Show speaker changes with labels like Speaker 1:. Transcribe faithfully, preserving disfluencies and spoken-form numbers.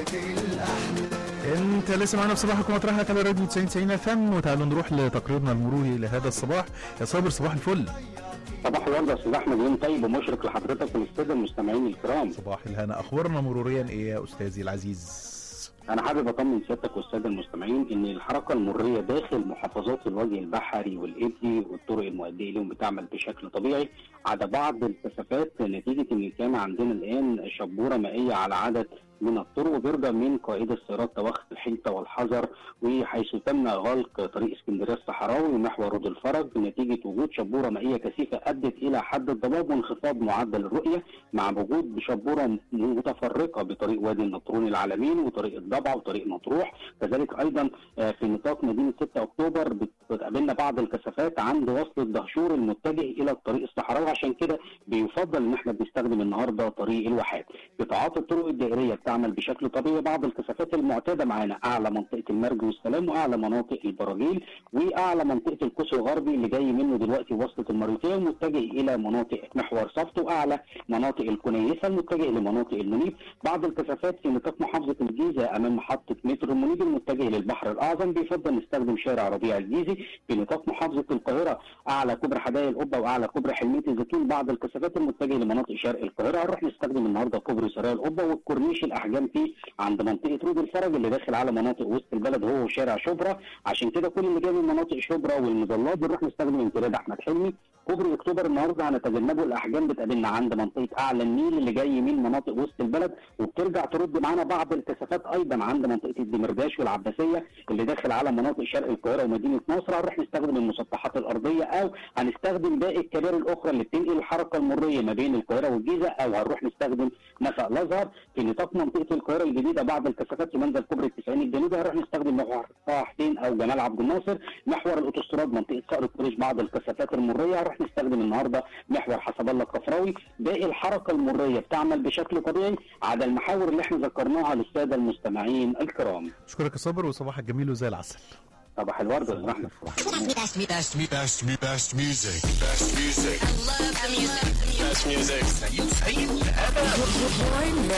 Speaker 1: انت لسه معانا في صباحكم مطرحك على راديو تسعين تسعين اف ام، وتعالوا نروح لتقريرنا المروري لهذا الصباح. يا صابر صباح الفل.
Speaker 2: صباح الورد يا استاذ احمد، يوم طيب ومشرق لحضرتك والاستاذ المستمعين الكرام.
Speaker 1: صباح الهنا. اخبارنا مروريا ايه يا استاذي العزيز؟
Speaker 2: انا حابب اطمن سيادتك والساده المستمعين ان الحركه المروريه داخل محافظات الوجه البحري والابلي والطرق المؤديه لهم بتعمل بشكل طبيعي، عدا بعض الكثافات نتيجه ان كان عندنا الان شبوره مائيه على عدد من الطرق، وبيرجى من قائد السيارات توخي الحنطه والحذر، وحيث تم غلق طريق اسكندريه الصحراوي ومحور رود الفرج نتيجه وجود شبوره مائيه كثيفه ادت الى حد الضباب وانخفاض معدل الرؤيه، مع وجود شبوره متفرقه بطريق وادي النطرون العالمين وطريق الضبع وطريق مطروح. كذلك ايضا في نطاق مدينه ستة اكتوبر بتقابلنا بعض الكثافات عند وصل الدهشور المتجه الى الطريق الصحراوي، عشان كده بيفضل ان احنا بنستخدم النهارده طريق الواحات. قطاعات الطرق الدائريه تعمل بشكل طبيعي. بعض الكثافات المعتاده معانا اعلى منطقه المرج والسلام، واعلى مناطق البراجيل، واعلى منطقه القوس الغربي اللي جاي منه دلوقتي وصله المريوطيه المتجه الى مناطق محور صفت، واعلى مناطق الكنيسه المتجه لمناطق المنيب. بعض الكثافات في نطاق محافظه الجيزه امام محطه مترو المنيب المتجه للبحر الاعظم، بيفضل نستخدم شارع ربيع الجيزي. في نطاق محافظه القاهره اعلى كوبري حدائق القبه واعلى كوبري حلميه الزيتون. بعض الكثافات المتجهه لمناطق شرق القاهره هنروح نستخدم النهارده كوبري سرايا القبه والكورنيش الاحجام فيه عند منطقه رود الفرج اللي داخل على مناطق وسط البلد هو شارع شبرا. عشان كده كل اللي جاي من مناطق شبرا والمظلات بنروح نستخدم امتداد احمد حلمي. كوبري اكتوبر النهارده هنتجنبه، الاحجام بتقابلنا عند منطقه اعلى النيل اللي جاي من مناطق وسط البلد، وبترجع ترد معانا بعض الكثافات ايضا عند منطقه الدمرداش والعباسيه اللي داخل على مناطق شرق القاهره ومدينه نصر. هنروح نستخدم المسطحات الارضيه او هنستخدم باقي الكباري الاخرى اللي بتنقل الحركه المروريه ما بين القاهره والجيزه، او هنروح نستخدم نفق الازهر. في نطاق منطقه القاهره الجديده بعض الكثافات في منزل كوبري التسعين الجنوبي هنروح نستخدم محور طه حسين او جمال عبد الناصر. محور الاوتوستراد منطقه صقر الطريش بعض الكثافات المروريه هنروح نستخدم النهارده محور حسب الله الكفراوي. باقي الحركه المروريه بتعمل بشكل طبيعي عدا المحاور اللي احنا ذكرناها للساده المستمعين الكرام.
Speaker 1: اشكرك يا صابر، وصباحك جميل وزي العسل.
Speaker 2: صباح الورد يا رحمه.
Speaker 3: Best music. Best music. Best music. I love the music. Best music.